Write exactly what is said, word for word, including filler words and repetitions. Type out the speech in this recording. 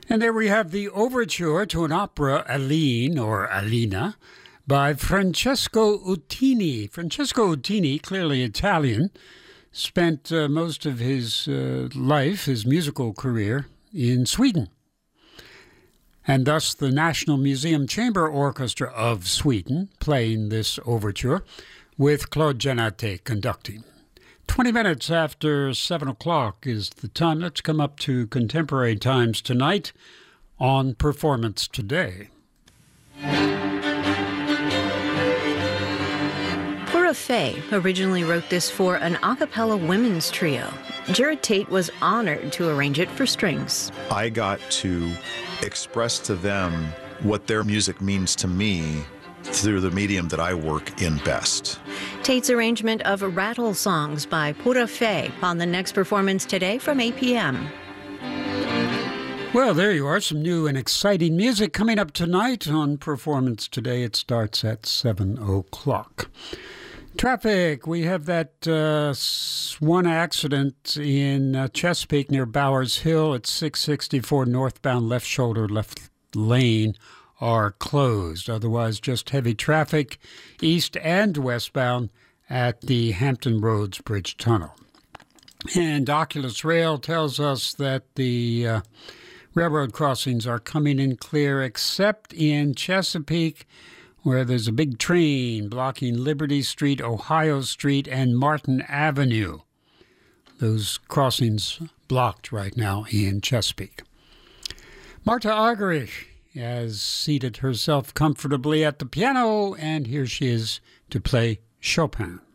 And there we have the overture to an opera, Aline, or Alina, by Francesco Uttini. Francesco Uttini, clearly Italian, spent uh, most of his uh, life, his musical career, in Sweden. And thus the National Museum Chamber Orchestra of Sweden playing this overture with Claude Janate conducting. twenty minutes after seven o'clock is the time. Let's come up to contemporary times tonight on Performance Today. Pura Fé originally wrote this for an a cappella women's trio. Jared Tate was honored to arrange it for strings. I got to express to them what their music means to me through the medium that I work in best. Tate's arrangement of Rattle Songs by Pura Fé on the next Performance Today from eight p.m. Well, there you are, some new and exciting music coming up tonight on Performance Today. It starts at seven o'clock. Traffic, we have that uh, one accident in uh, Chesapeake near Bowers Hill at six sixty-four northbound, left shoulder, left lane are closed. Otherwise, just heavy traffic east and westbound at the Hampton Roads Bridge Tunnel. And Oculus Rail tells us that the uh, railroad crossings are coming in clear except in Chesapeake, where there's a big train blocking Liberty Street, Ohio Street, and Martin Avenue. Those crossings blocked right now in Chesapeake. Marta Argerich has seated herself comfortably at the piano, and here she is to play Chopin.